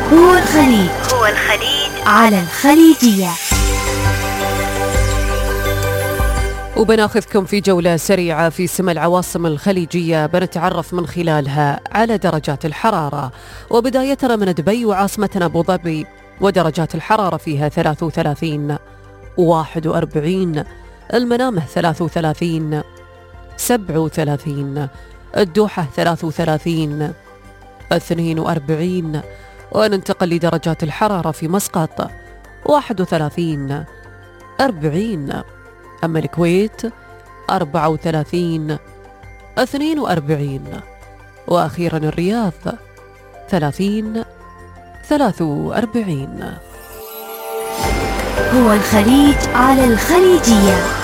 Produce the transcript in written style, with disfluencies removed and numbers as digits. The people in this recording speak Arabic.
هو الخليج على الخليجية. وبناخذكم في جولة سريعة في سما العواصم الخليجية، بنتعرف من خلالها على درجات الحرارة. وبدايتنا من دبي وعاصمتنا أبو ظبي، ودرجات الحرارة فيها 33 41، المنامة 33 37، الدوحة 33 42. وننتقل لدرجات الحرارة في مسقط 31 40، أما الكويت 34 42، وأخيرا الرياض 30 43. هو الخليج على الخليجية.